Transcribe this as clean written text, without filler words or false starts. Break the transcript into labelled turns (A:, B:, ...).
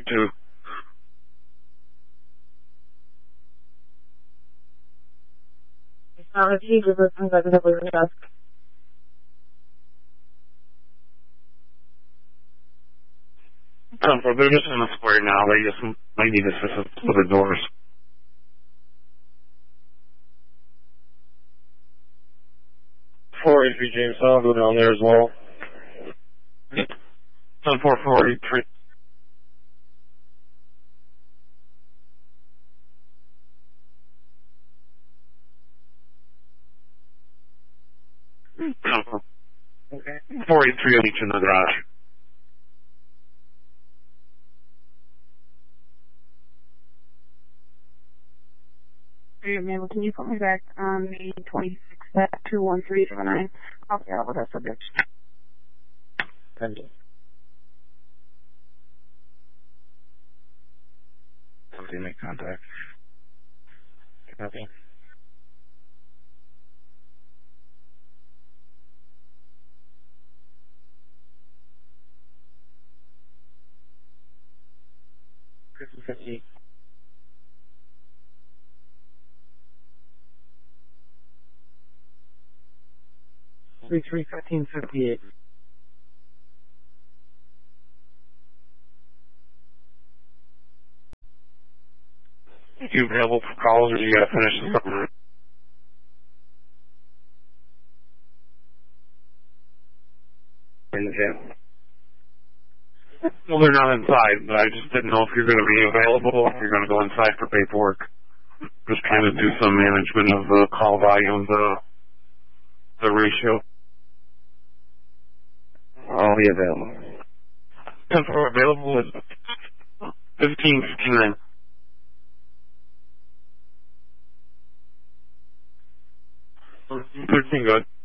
A: 2.
B: He was listening to the desk.
A: They're just in the square now. They just might need assistance with the doors. 483 James, I'll go down there as well. 4483. Okay. 483 on each in the garage.
B: Hey, man, can you put me back on the 26 at 21379? I'll get out with that subject.
A: Thank you. Somebody make contact. Copy. Christmas 58. 331558. You available for calls, or you gotta finish something? In the gym. Well, they're not inside, but I just didn't know if you're going to be available, if you're going to go inside for paperwork. Just kind of do some management of the call volume, the ratio.
C: I'll be available.
A: And for available is 1559. Good.